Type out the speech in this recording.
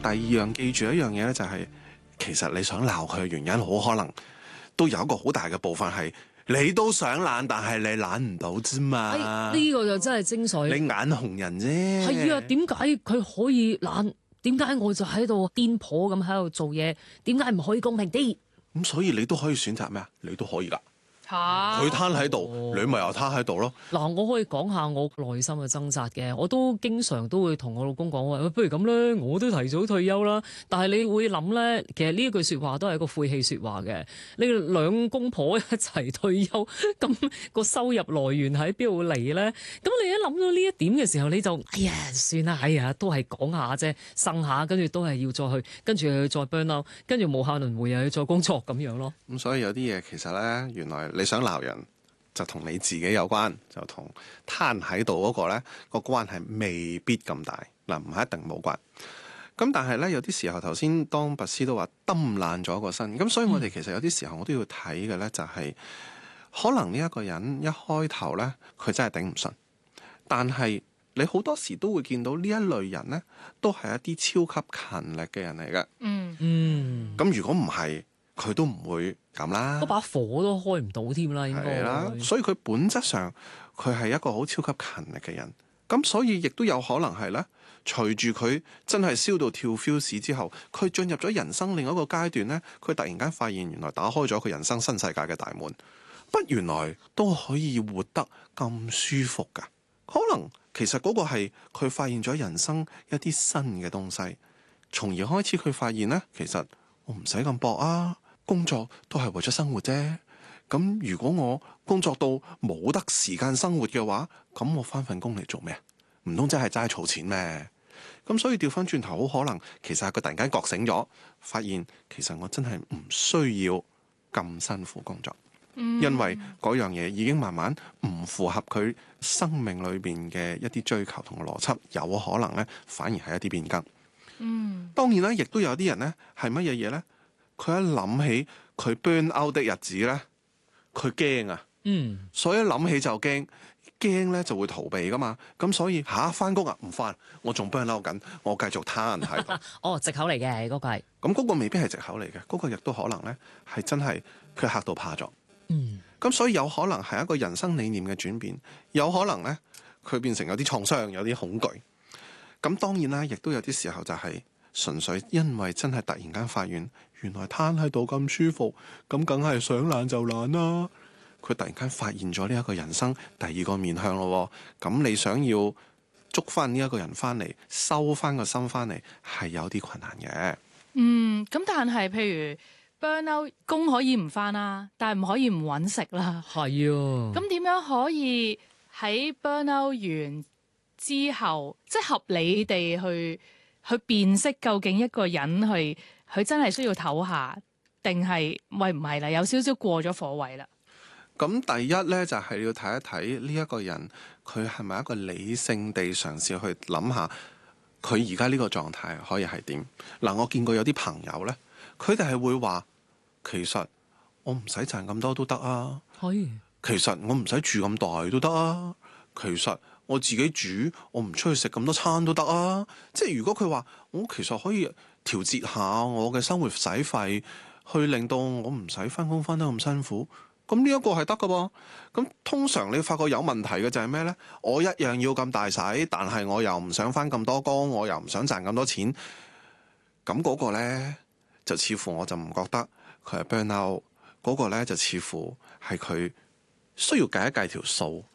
第二樣記住一樣嘢咧，就係其實你想鬧佢嘅原因，好可能都有一個好大嘅部分係你都想懶，但係你懶唔到啫嘛。 呢個就真係精髓。 你眼紅人啫。 係啊，點解佢可以懶？點解我就喺度癲婆咁喺度做嘢？點解唔可以公平啲？ 咁所以你都可以選擇咩啊？你都可以㗎。 嚇！ 佢攤喺度，你咪又攤喺度咯。 嗱，我可以講下我內心嘅掙扎嘅，我都經常都會同我老公講話，不如咁咧，我都提早退休啦。但係你會諗咧，其實呢一句説話都係一個晦氣説話嘅。你兩公婆一齊退休，咁個收入來源喺邊度嚟咧？咁你一諗到呢一點嘅時候，你就哎呀算啦，哎呀都係講下啫，呻下，跟住都係要再去，跟住又要再 burn out，跟住無限輪迴又要再工作咁樣咯。 咁所以有啲嘢其實咧，原來你想鬧人就同你自己有關，就同攤喺度嗰個咧個關係未必咁大嗱，唔係一定冇關。咁但係咧有啲時候，頭先當拔斯都話抌爛咗個身，咁所以我哋其實有啲時候我都要睇嘅咧，就係可能呢一個人一開頭咧佢真係頂唔順，但係你好多時都會見到呢一類人咧都係一啲超級勤力嘅人嚟嘅。咁如果唔係，佢都唔會咁啦， 嗰把火都開唔到添啦，應該係啦。所以佢本質上佢係一個好超級勤力嘅人，咁所以亦都有可能係咧，隨住佢真係燒到跳 fuse 之後，佢進入咗人生另一個階段咧，佢突然間發現原來打開咗佢人生新世界嘅大門，不原來都可以活得咁舒服噶。可能其實嗰個係佢發現咗人生一啲新嘅東西，從而開始佢發現咧，其實我唔使咁搏啊。工作都係為咗生活啫，咁如果我工作到冇得時間生活嘅話，咁我返份工嚟做咩？唔通真係齋儲錢咩？咁所以調返轉頭，好可能其實係佢突然間覺醒咗，發現其實我真係唔需要咁辛苦工作，因為嗰樣嘢已經慢慢唔符合佢生命裏邊嘅一啲追求同邏輯，有可能咧反而係一啲變更。當然啦，亦都有啲人咧係乜嘢嘢咧？佢一諗起佢 burn out 的日子咧，佢驚啊，所以一諗起就驚咧就會逃避噶嘛。咁所以返工啊唔返，我仲 burn out 緊，我繼續攤喺度。 哦，藉口嚟嘅嗰個係， 咁嗰個未必係藉口嚟嘅，嗰個亦都可能咧係真係佢嚇到怕咗。咁所以有可能係一個人生理念嘅轉變，有可能咧佢變成有啲創傷，有啲恐懼。咁當然啦，亦都有啲時候就係純粹因為真係突然間發現。原來攤喺度咁舒服，咁梗係想懶就懶啦。佢突然間發現咗呢一個人生第二個面向咯。咁你想要捉翻呢一個人翻嚟，收翻個心翻嚟，係有啲困難嘅。 咁但係譬如 burnout 工可以唔翻啦，但係唔可以唔揾食啦。 係啊。 咁點樣可以喺 burnout 完之後，即係合理地去辨識究竟一個人佢真係需要唞下，定係喂唔係啦？有少少過咗火位啦。 咁第一咧就係要睇一睇呢一個人，佢係咪一個理性地嘗試去諗下佢而家呢個狀態可以係點？嗱，我見過有啲朋友咧，佢哋係會話，其實我唔使賺咁多都得啊。 係。 其實我唔使住咁大都得啊。其實我自己煮，我唔出去食咁多餐都得啊。即係如果佢話我其實可以調節下我嘅生活使費，去令到我唔使返工返得咁辛苦，咁呢一個係得㗎噃。咁通常你發覺有問題嘅就係咩呢？我一樣要咁大使，但係我又唔想返咁多工，我又唔想賺咁多錢。咁嗰個呢，就似乎我就唔覺得佢係 burn out，嗰個呢，就似乎係佢需要計一計條數，